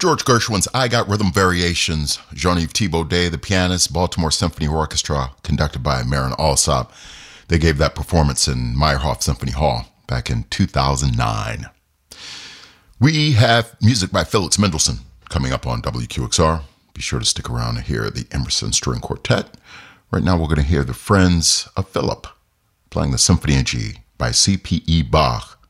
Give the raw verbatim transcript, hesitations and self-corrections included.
George Gershwin's I Got Rhythm Variations, Jean-Yves Thibaudet, the pianist, Baltimore Symphony Orchestra, conducted by Marin Alsop. They gave that performance in Meyerhoff Symphony Hall back in two thousand nine. We have music by Felix Mendelssohn coming up on W Q X R. Be sure to stick around to hear the Emerson String Quartet. Right now we're going to hear the Friends of Philip playing the Symphony in G by C P E Bach.